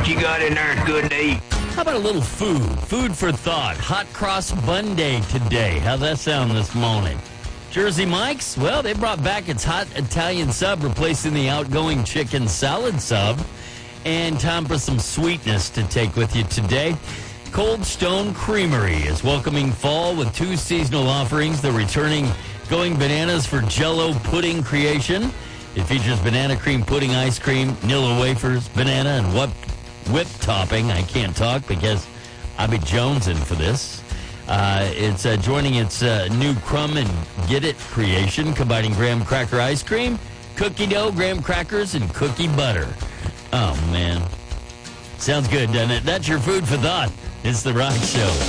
What you got in there is good to eat. How about a little food? Food for thought. Hot cross bun day today. How's that sound this morning? Jersey Mike's, well, they brought back its hot Italian sub, replacing the outgoing chicken salad sub. And time for some sweetness to take with you today. Cold Stone Creamery is welcoming fall with 2 seasonal offerings. They're returning Going Bananas for Jell-O pudding creation. It features banana cream pudding ice cream, Nilla wafers, banana, and whip topping. I can't talk because I'll be jonesing for this. It's joining its new Crumb and Get It creation, combining graham cracker ice cream, cookie dough, graham crackers, and cookie butter. Oh, man. Sounds good, doesn't it? That's your food for thought. It's The Rock Show.